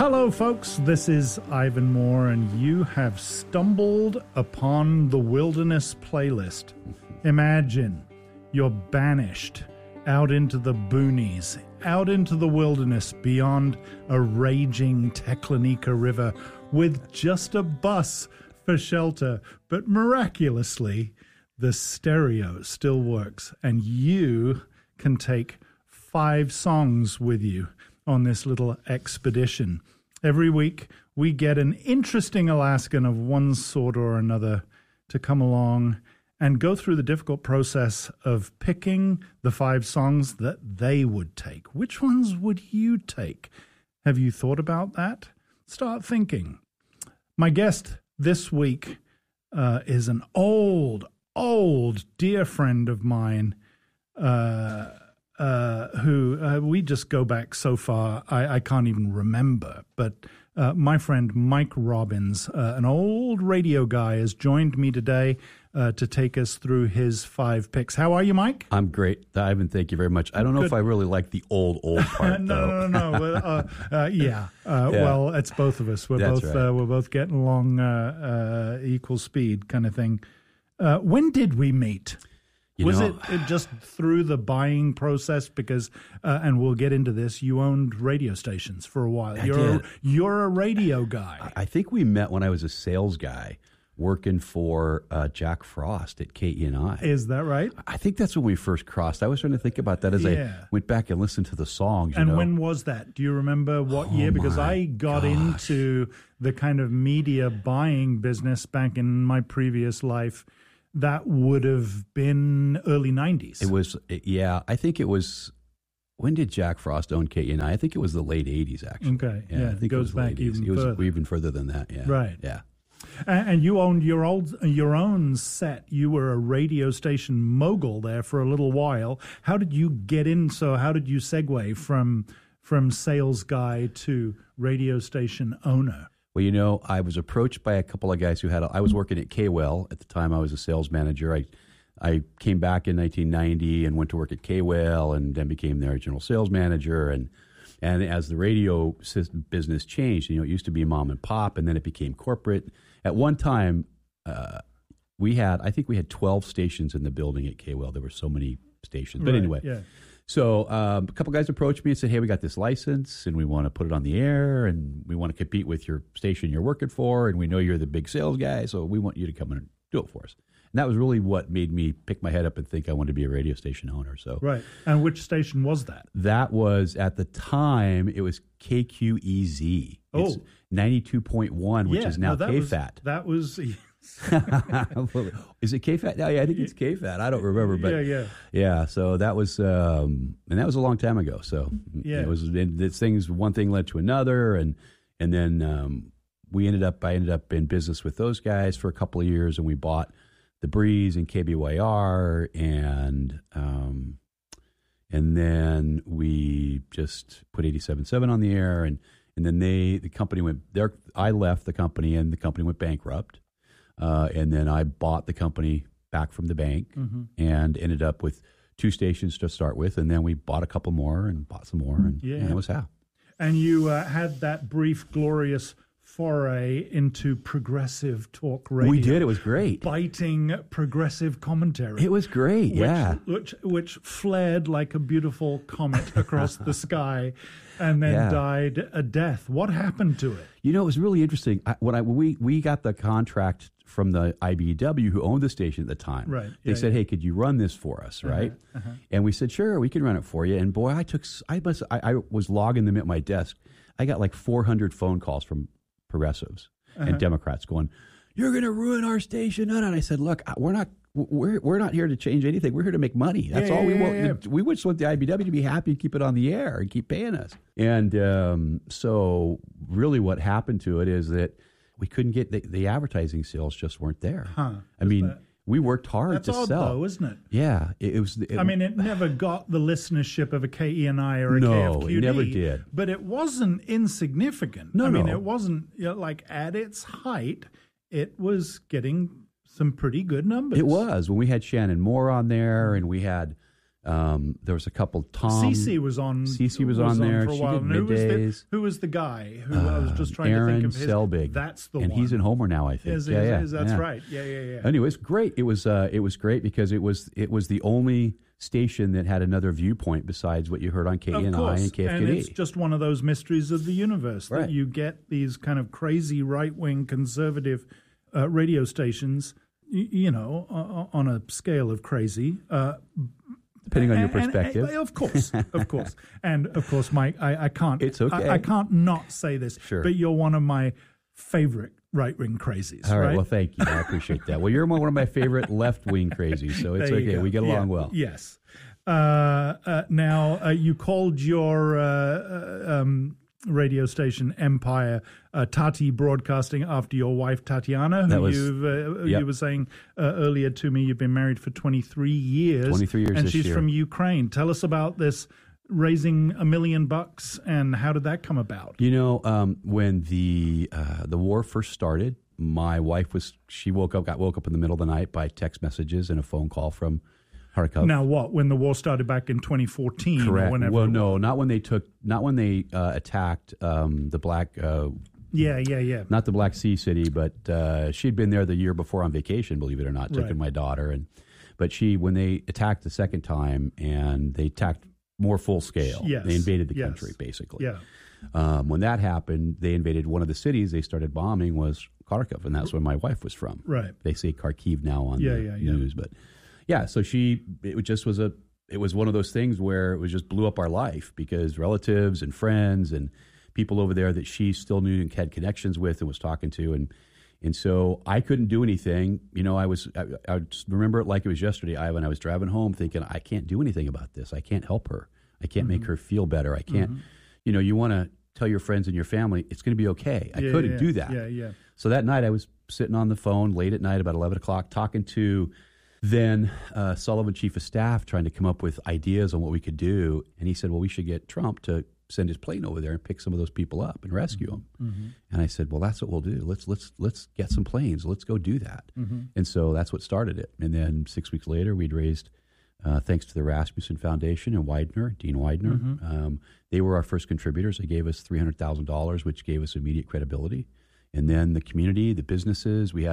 Hello, folks. This is Ivan Moore, and you have stumbled upon the Wilderness Playlist. Imagine you're banished out into the boonies, out into the wilderness beyond a raging Teclanica River with just a bus for shelter. But miraculously, the stereo still works, and you can take 5 songs with you on this little expedition. Every week, we get an interesting Alaskan of one sort or another to come along and go through the difficult process of picking the 5 songs that they would take. Which ones would you take? Have you thought about that? Start thinking. My guest this week is an old dear friend of mine who we just go back so far, I can't even remember. But my friend Mike Robbins, an old radio guy, has joined me today to take us through his 5 picks. How are you, Mike? I'm great, Ivan. Thank you very much. I don't know if I really like the old part. No. Well, it's both of us. We're both getting along equal speed, kind of thing. When did we meet? Was it just through the buying process? Because, and we'll get into this, you owned radio stations for a while. You're a radio guy. I think we met when I was a sales guy working for Jack Frost at KENI. Is that right? I think that's when we first crossed. I was trying to think about that as I went back and listened to the songs. And when was that? Do you remember what year? Because I got into the kind of media buying business back in my previous life. That would have been early 90s. It was, I think it was, when did Jack Frost own KENI? I think it was the late 80s, actually. Okay, I think it goes back even further. It was even further than that, yeah. Right. Yeah. And you owned your own set. You were a radio station mogul there for a little while. How did you get in? So how did you segue from sales guy to radio station owner? Well, I was approached by a couple of guys who I was working at KWEL at the time. I was a sales manager. I came back in 1990 and went to work at KWEL and then became their general sales manager. And as the radio business changed, it used to be mom and pop, and then it became corporate. At one time, we had 12 stations in the building at KWEL. There were so many stations. But anyway. Yeah. So a couple guys approached me and said, hey, we got this license and we want to put it on the air and we want to compete with your station you're working for, and we know you're the big sales guy, so we want you to come in and do it for us. And that was really what made me pick my head up and think I wanted to be a radio station owner. So right. And which station was that? That was, at the time, it was KQEZ. It's 92.1, which is now KFAT. That was... Is it KFAT now? Yeah, I think it's KFAT. I don't remember, but yeah. So that was, and that was a long time ago. So it was. One thing led to another, and then I ended up in business with those guys for a couple of years, and we bought the Breeze and KBYR, and then we just put 87.7 on the air, and then the company went there. I left the company, and the company went bankrupt. And then I bought the company back from the bank and ended up with 2 stations to start with. And then we bought a couple more and bought some more. And that was how. And you had that brief, glorious foray into progressive talk radio. We did. It was great. Biting progressive commentary. It was great, which flared like a beautiful comet across the sky and then died a death. What happened to it? It was really interesting. When we got the contract from the IBEW, who owned the station at the time. Right. They said, hey, could you run this for us, right? And we said, sure, we can run it for you. And boy, I was logging them at my desk. I got like 400 phone calls from progressives and Democrats going, you're going to ruin our station. And I said, look, we're not here to change anything. We're here to make money. That's all we want. Yeah. We just want the IBW to be happy and keep it on the air and keep paying us. And so really what happened to it is that we couldn't get the advertising sales just weren't there. We worked hard to sell. That's odd, though, isn't it? Yeah. It never got the listenership of a KENI or a KFQD. No, it never did. But it wasn't insignificant. No. It wasn't like at its height, it was getting some pretty good numbers. It was. When we had Shannon Moore on there and we had There was a couple. Tom Cece was on. Cece was on there. For a She while. did middays. Who was the guy who I was just trying Aaron to think of his? Selbig. That's the and one. he's in Homer now, I think. That's right. Yeah. Anyway, it's great. It was great because it was the only station that had another viewpoint besides what you heard on KNI and KFKD. And it's just one of those mysteries of the universe that you get these kind of crazy right-wing conservative radio stations, on a scale of crazy. Depending on your perspective. Of course. And, of course, Mike, I can't. It's okay. I can't not say this. Sure. But you're one of my favorite right-wing crazies. All right. Well, thank you. I appreciate that. Well, you're one of my favorite left-wing crazies, so it's okay. We get along well. Yes. Now, you called your radio station Empire Tati Broadcasting after your wife Tatiana, who you were saying earlier to me you've been married for 23 years. 23 years and this she's year. from Ukraine. Tell us about this raising $1 million and how did that come about? When the war first started, my wife got woke up in the middle of the night by text messages and a phone call from Kharkov. Now what? When the war started back in 2014? Correct. Or whenever? Well, no, not when they attacked the Black. Yeah. Not the Black Sea city, but she'd been there the year before on vacation. Believe it or not, taking my daughter, but when they attacked the second time and they attacked more full scale, they invaded the country basically. Yeah. When that happened, they invaded one of the cities they started bombing was Kharkov, and that's where my wife was from. Right. They say Kharkiv now on the news, but. Yeah, so it was one of those things where it just blew up our life because relatives and friends and people over there that she still knew and had connections with and was talking to, and so I couldn't do anything. I just remember it like it was yesterday. When I was driving home, thinking I can't do anything about this. I can't help her. I can't make her feel better. I can't. You want to tell your friends and your family it's going to be okay. I couldn't do that. Yeah. So that night I was sitting on the phone late at night, about 11 o'clock, talking to. Then Sullivan chief of staff trying to come up with ideas on what we could do. And he said, well, we should get Trump to send his plane over there and pick some of those people up and rescue them. Mm-hmm. And I said, well, that's what we'll do. Let's get some planes. Let's go do that. Mm-hmm. And so that's what started it. And then 6 weeks later, we'd raised, thanks to the Rasmussen Foundation and Dean Widener, they were our first contributors. They gave us $300,000, which gave us immediate credibility. And then the community, the businesses, we had